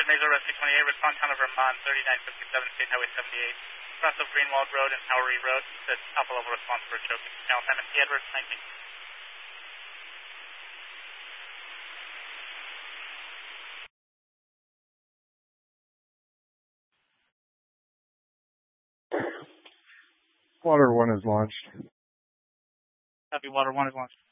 Engine Razor Red 628, respond town of Vermont, 3957 State Highway 78. Cross of Greenwald Road and Towery Road. Says alpha level response for a choke. Channel time MC Edwards, 19. Water 1 is launched. Copy, Water 1 is launched.